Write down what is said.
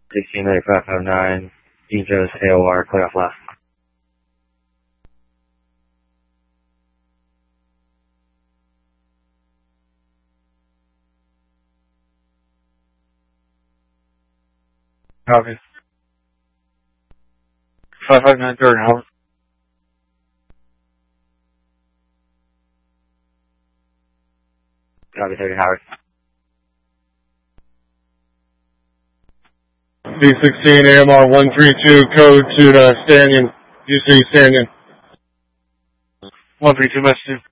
169509, Aegis AOR, clear off left. Copy. 559 Jordan, Howard. Copy, 30 Howard. B16 AMR 132, code to Stanton, UC Stanton. 132, message.